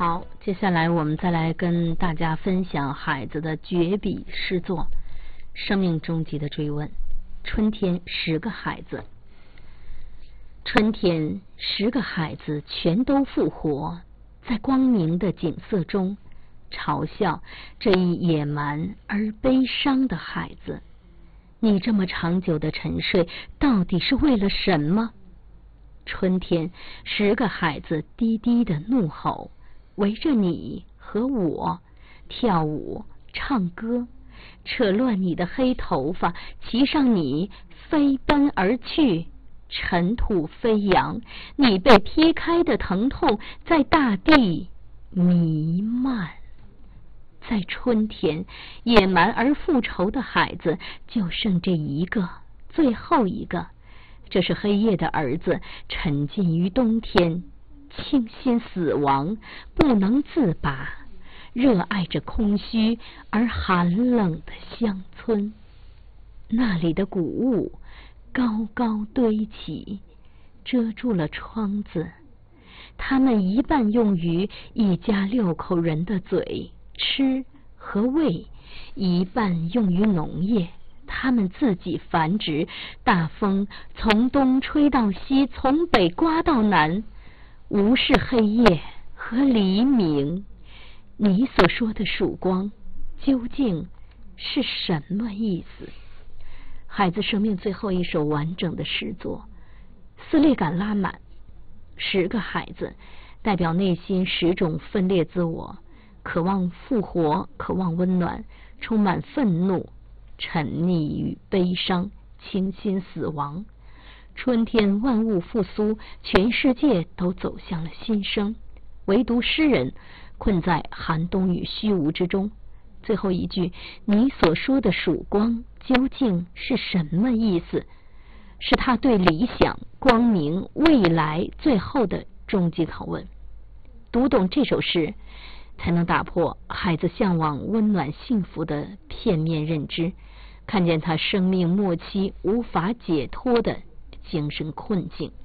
好，接下来我们再来跟大家分享海子的绝笔诗作《生命终极的追问》。春天10个孩子，春天10个孩子全都复活，在光明的景色中嘲笑这一野蛮而悲伤的孩子。你这么长久的沉睡，到底是为了什么？春天10个孩子低低的怒吼，围着你和我跳舞唱歌，扯乱你的黑头发，骑上你飞奔而去，尘土飞扬，你被劈开的疼痛在大地弥漫。在春天，野蛮而复仇的孩子就剩这一个，最后一个。这是黑夜的儿子，沉浸于冬天，倾心死亡，不能自拔，热爱着空虚而寒冷的乡村。那里的谷物高高堆起，遮住了窗子，它们一半用于一家6口人的嘴吃和喂，一半用于农业，他们自己繁殖。大风从东吹到西，从北刮到南，无视黑夜和黎明。你所说的曙光究竟是什么意思？孩子生命最后一首完整的诗作，撕裂感拉满。10个孩子代表内心10种分裂自我，渴望复活，渴望温暖，充满愤怒，沉溺于悲伤，倾心死亡。春天万物复苏，全世界都走向了新生，唯独诗人困在寒冬与虚无之中。最后一句，你所说的曙光究竟是什么意思？是他对理想、光明、未来最后的终极拷问。读懂这首诗，才能打破孩子向往温暖幸福的片面认知，看见他生命末期无法解脱的精神困境。